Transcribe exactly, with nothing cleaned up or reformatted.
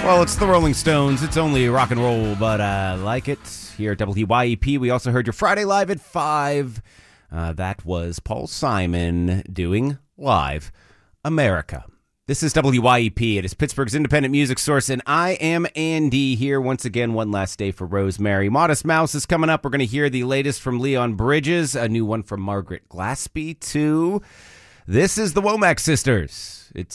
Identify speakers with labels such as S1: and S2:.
S1: Well, it's the Rolling Stones. It's only rock and roll, but I like it. Here at W Y E P, we also heard your Friday Live at five. Uh, that was Paul Simon doing Live America. This is W Y E P. It is Pittsburgh's independent music source, and I am Andy here once again. One last day for Rosemary. Modest Mouse is coming up. We're going to hear the latest from Leon Bridges, a new one from Margaret Glaspie, too. This is the Womack Sisters. It's